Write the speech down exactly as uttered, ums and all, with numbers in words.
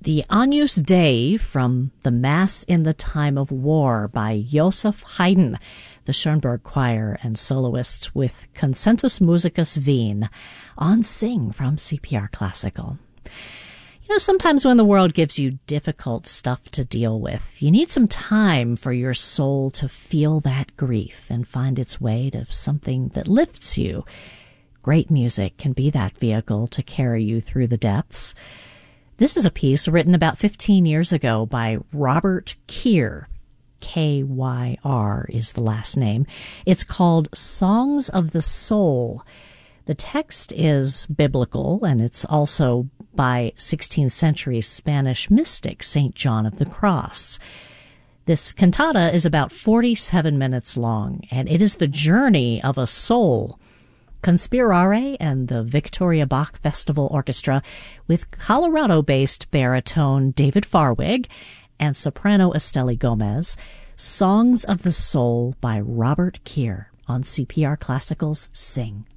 The Agnus Dei from The Mass in the Time of War by Joseph Haydn, the Schoenberg Choir and soloists with Concentus Musicus Wien, on Sing from C P R Classical. You know, sometimes when the world gives you difficult stuff to deal with, you need some time for your soul to feel that grief and find its way to something that lifts you. Great music can be that vehicle to carry you through the depths. This is a piece written about fifteen years ago by Robert Kyr. K Y R is the last name. It's called Songs of the Soul. The text is biblical, and it's also by sixteenth century Spanish mystic Saint John of the Cross. This cantata is about forty-seven minutes long, and it is the journey of a soul. Conspirare and the Victoria Bach Festival Orchestra with Colorado-based baritone David Farwig and soprano Esteli Gomez. Songs of the Soul by Robert Kyr on C P R Classical's Sing.